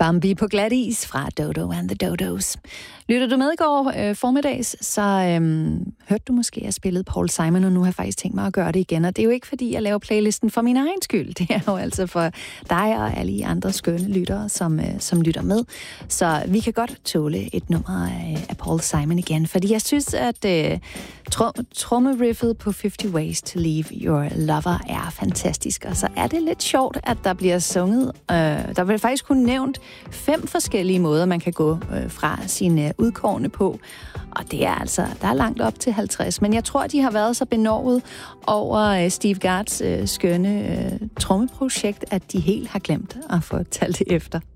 Bambi på glat is fra Dodo and the Dodos. Lytter du med i går formiddags, så hørte du måske, at jeg spillede Paul Simon, og nu har jeg faktisk tænkt mig at gøre det igen. Og det er jo ikke, fordi jeg laver playlisten for min egen skyld. Det er jo altså for dig og alle andre skønne lyttere, som lytter med. Så vi kan godt tåle et nummer af Paul Simon igen, fordi jeg synes, at trommeriffet på 50 Ways to Leave Your Lover er fantastisk. Og så er det lidt sjovt, at der bliver sunget. Der bliver faktisk kun nævnt 5 forskellige måder, man kan gå fra sine udkårne på. Og det er altså, der er langt op til 50. Men jeg tror, de har været så benovet over Steve Gards skønne trommeprojekt, at de helt har glemt at få talt det efter.